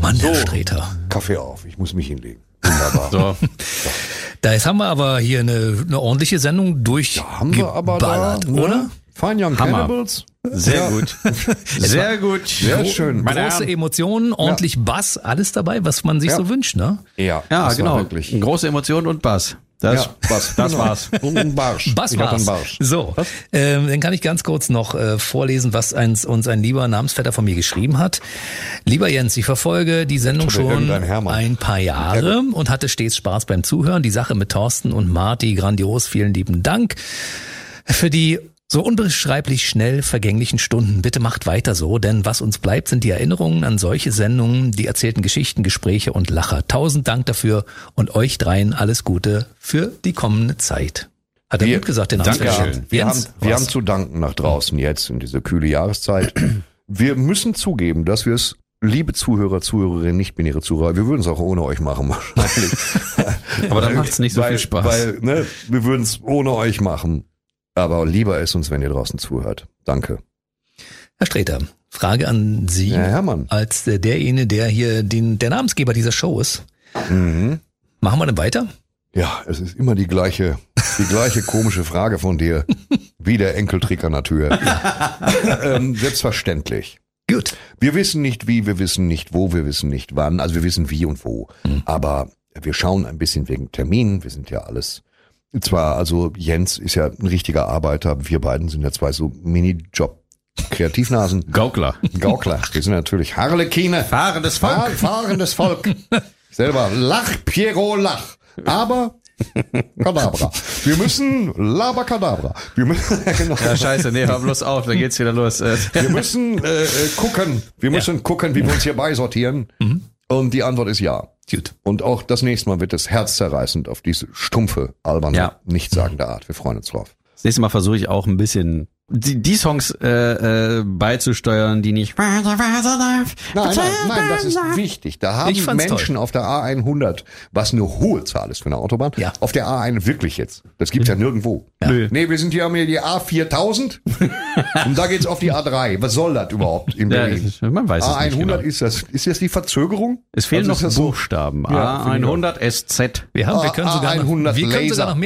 Mann, Herr Streter. Kaffee auf, ich muss mich hinlegen. Wunderbar. So. Da jetzt haben wir aber hier eine ordentliche Sendung Haben wir aber durchgeballert, da, ne? oder? Fine Young Hammer. Cannibals. Sehr gut. Sehr gut. Sehr schön. Meine Große Herren. Emotionen, ordentlich Bass, alles dabei, was man sich so wünscht, ne? Ja, Ja, das war genau. Wirklich. Große Emotionen und Bass. Das war's. Und ein Barsch. Bass Ich hatte einen war's. Barsch. So, dann kann ich ganz kurz noch vorlesen, was uns ein lieber Namensvetter von mir geschrieben hat. Lieber Jens, ich verfolge die Sendung Oder schon irgendein Hermann. ein paar Jahre und hatte stets Spaß beim Zuhören. Die Sache mit Thorsten und Marty, grandios, vielen lieben Dank für die so unbeschreiblich schnell vergänglichen Stunden. Bitte macht weiter so, denn was uns bleibt, sind die Erinnerungen an solche Sendungen, die erzählten Geschichten, Gespräche und Lacher. 1000 Dank dafür und euch dreien alles Gute für die kommende Zeit. Hat er gut gesagt, den Dankeschön. Namensvetter. Wir Jens, haben was? zu danken nach draußen jetzt in diese kühle Jahreszeit. Wir müssen zugeben, dass wir es, liebe Zuhörer, Zuhörerinnen, nicht-binäre Zuhörer, wir würden es auch ohne euch machen wahrscheinlich. Aber dann macht's nicht so viel Spaß. Weil, ne, wir würden es ohne euch machen. Aber lieber ist uns, wenn ihr draußen zuhört. Danke. Herr Streter, Frage an Sie Ja, Hermann. als derjenige, der hier der Namensgeber dieser Show ist. Mhm. Machen wir denn weiter? Ja, es ist immer die gleiche komische Frage von dir. Wie der Enkeltrick an der Tür. Selbstverständlich. Gut. Wir wissen nicht wie, wir wissen nicht wo, wir wissen nicht wann. Also wir wissen wie und wo. Aber wir schauen ein bisschen wegen Terminen. Wir sind ja alles. Zwar, also Jens ist ja ein richtiger Arbeiter. Wir beiden sind ja zwei so Minijob-Kreativnasen. Gaukler. Gaukler. Wir sind natürlich Harlekine. Fahrendes Volk. Fahrendes Volk. Selber lach, Piero, lach. Aber Kadabra. Wir müssen Labakadabra. Wir müssen, genau. Ja, scheiße, nee, hör bloß auf, dann geht's wieder los. Wir müssen gucken. Wir müssen gucken, wie wir uns hier beisortieren. Und die Antwort ist ja. Gut. Und auch das nächste Mal wird es herzzerreißend auf diese stumpfe, alberne, Ja. nichtssagende Art. Wir freuen uns drauf. Das nächste Mal versuche ich auch ein bisschen die Songs beizusteuern, die nicht. Nein, das ist wichtig. Da haben Ich fand's Menschen auf der A100, was eine hohe Zahl ist für eine Autobahn, Ja. auf der A1 wirklich jetzt. Das gibt's ja nirgendwo. Nö. Nee, wir sind hier haben hier die A4000 und da geht's auf die A3. Was soll das überhaupt in Ja, Berlin? man weiß es A100 nicht genau. ist das die Verzögerung? Es fehlen Also ist noch das so- Buchstaben. Ja, finde ich A100 SZ. Wir können sogar noch A100 mehr